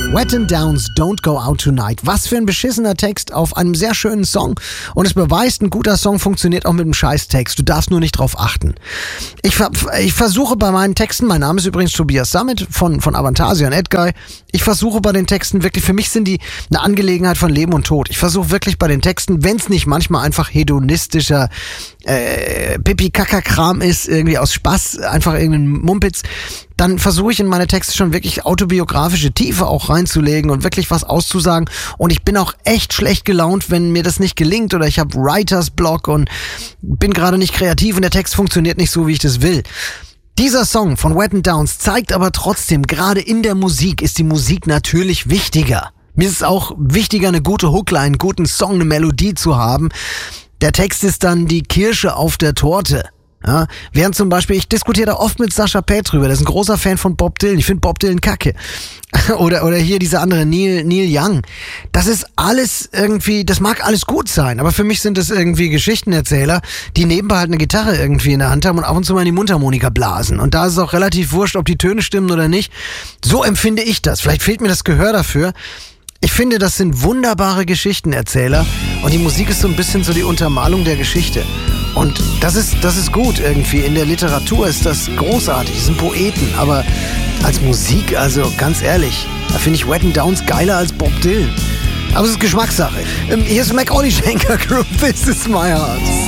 Wet and Downs, Don't Go Out Tonight. Was für ein beschissener Text auf einem sehr schönen Song. Und es beweist, ein guter Song funktioniert auch mit einem Scheiß-Text. Du darfst nur nicht drauf achten. Ich versuche bei meinen Texten, mein Name ist übrigens Tobias Sammet von Avantasia und Edguy, ich versuche bei den Texten wirklich, für mich sind die eine Angelegenheit von Leben und Tod. Ich versuche wirklich bei den Texten, wenn es nicht manchmal einfach hedonistischer Pipi-Kaka-Kram ist, irgendwie aus Spaß, einfach irgendein Mumpitz, dann versuche ich in meine Texte schon wirklich autobiografische Tiefe auch reinzulegen und wirklich was auszusagen. Und ich bin auch echt schlecht gelaunt, wenn mir das nicht gelingt oder ich habe Writers Block und bin gerade nicht kreativ und der Text funktioniert nicht so, wie ich das will. Dieser Song von Wet and Downs zeigt aber trotzdem, gerade in der Musik ist die Musik natürlich wichtiger. Mir ist es auch wichtiger, eine gute Hookline, einen guten Song, eine Melodie zu haben. Der Text ist dann die Kirsche auf der Torte. Ja, während zum Beispiel, ich diskutiere da oft mit Sascha Pell drüber, der ist ein großer Fan von Bob Dylan, ich finde Bob Dylan kacke. Oder hier dieser andere Neil Young. Das ist alles irgendwie, das mag alles gut sein, aber für mich sind das irgendwie Geschichtenerzähler, die nebenbei halt eine Gitarre irgendwie in der Hand haben und ab und zu mal in die Mundharmonika blasen. Und da ist es auch relativ wurscht, ob die Töne stimmen oder nicht. So empfinde ich das. Vielleicht fehlt mir das Gehör dafür. Ich finde, das sind wunderbare Geschichtenerzähler und die Musik ist so ein bisschen so die Untermalung der Geschichte. Und das ist gut irgendwie. In der Literatur ist das großartig, das sind Poeten, aber als Musik, also ganz ehrlich, da finde ich Wet and Downs geiler als Bob Dylan. Aber es ist Geschmackssache. Hier ist Macaulay Schenker Group, This Is My Heart.